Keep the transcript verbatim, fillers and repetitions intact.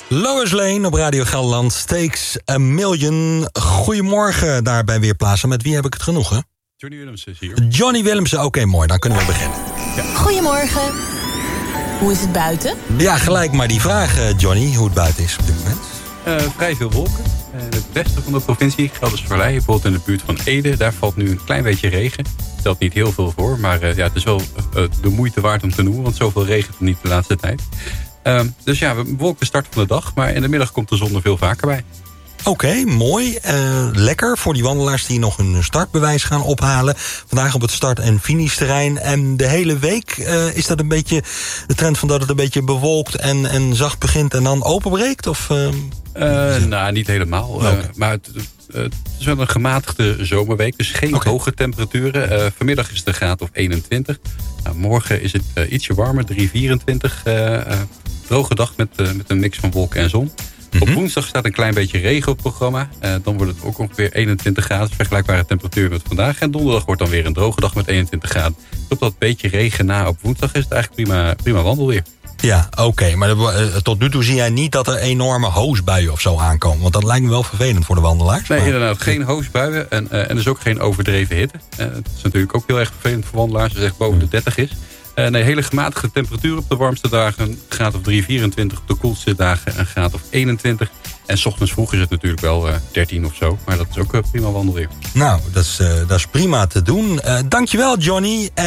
Lois Lane op Radio Gelderland, Stakes a Million. Goedemorgen daar bij Weerplaatsen. Met wie heb ik het genoegen? Johnny Willemsen is hier. Johnny Willemsen, oké, okay, mooi. Dan kunnen we beginnen. Ja. Goedemorgen. Hoe is het buiten? Ja, gelijk maar die vraag, Johnny, hoe het buiten is op dit moment. Uh, vrij veel wolken. Uh, het westen van de provincie, Gelderse-Vallei, bijvoorbeeld in de buurt van Ede. Daar valt nu een klein beetje regen. Stelt niet heel veel voor, maar uh, ja, het is wel uh, de moeite waard om te noemen. Want zoveel regent het niet de laatste tijd. Uh, dus ja, we wolken de start van de dag. Maar in de middag komt de zon er veel vaker bij. Oké, okay, mooi. Uh, lekker voor die wandelaars die nog een startbewijs gaan ophalen. Vandaag op het start- en finishterrein. En de hele week uh, is dat een beetje de trend van dat het een beetje bewolkt en, en zacht begint en dan openbreekt? Of, uh, uh, nou, niet helemaal. Okay. Uh, maar het, uh, het is wel een gematigde zomerweek. Dus geen okay. hoge temperaturen. Uh, vanmiddag is het een graad of eenentwintig. Nou, morgen is het uh, ietsje warmer, drie vierentwintig. Uh, uh, droge dag met, uh, met een mix van wolken en zon. Mm-hmm. Op woensdag staat een klein beetje regen op het programma. Uh, dan wordt het ook ongeveer eenentwintig graden. Vergelijkbare temperatuur met vandaag. En donderdag wordt dan weer een droge dag met eenentwintig graden. Op dat beetje regen na op woensdag is het eigenlijk prima, prima wandelweer. Ja, oké. Okay. Maar uh, tot nu toe zie jij niet dat er enorme hoosbuien of zo aankomen. Want dat lijkt me wel vervelend voor de wandelaars. Nee, maar... inderdaad. Geen hoosbuien. En, uh, en dus ook geen overdreven hitte. Uh, het is natuurlijk ook heel erg vervelend voor wandelaars. Als het echt boven de dertig is. Uh, nee, hele gematigde temperatuur op de warmste dagen. Een graad of drie vierentwintig. Op de koelste dagen een graad of eenentwintig. En 's ochtends vroeg is het natuurlijk wel uh, dertien of zo. Maar dat is ook uh, prima wandelweer. Nou, dat is, uh, dat is prima te doen. Uh, dankjewel, Johnny.